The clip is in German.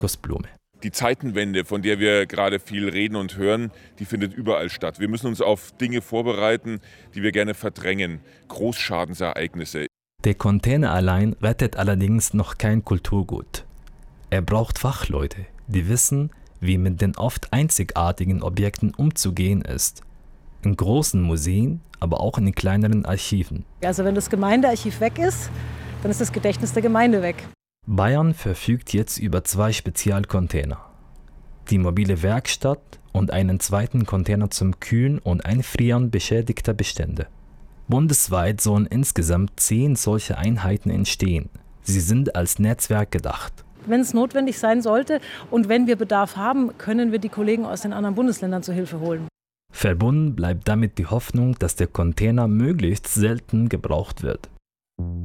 Blume. Die Zeitenwende, von der wir gerade viel reden und hören, die findet überall statt. Wir müssen uns auf Dinge vorbereiten, die wir gerne verdrängen. Großschadensereignisse. Der Container allein rettet allerdings noch kein Kulturgut. Er braucht Fachleute, die wissen, wie mit den oft einzigartigen Objekten umzugehen ist. In großen Museen, aber auch in kleineren Archiven. Also wenn das Gemeindearchiv weg ist, dann ist das Gedächtnis der Gemeinde weg. Bayern verfügt jetzt über 2 Spezialcontainer. Die mobile Werkstatt und einen zweiten Container zum Kühlen und Einfrieren beschädigter Bestände. Bundesweit sollen insgesamt 10 solche Einheiten entstehen. Sie sind als Netzwerk gedacht. Wenn es notwendig sein sollte und wenn wir Bedarf haben, können wir die Kollegen aus den anderen Bundesländern zur Hilfe holen. Verbunden bleibt damit die Hoffnung, dass der Container möglichst selten gebraucht wird.